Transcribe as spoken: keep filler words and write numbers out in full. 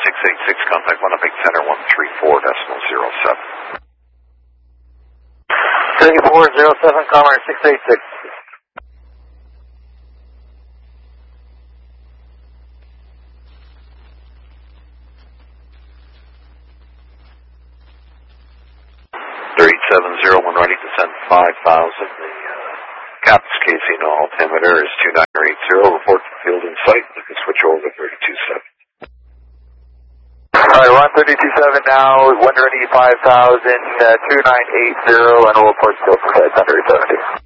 six eight six, contact Winnipeg Center one three four decimal zero seven. three four zero seven, Commander six eight six. thirty seven zero one ready to send five thousand. The uh, captain's casing altimeter is two nine eight zero. Report to field in sight. You can switch over to thirty-two seven. Alright, we're on thirty-two seven now, one ready five thousand, uh, two nine eight zero, and we'll report still for flight under seventy.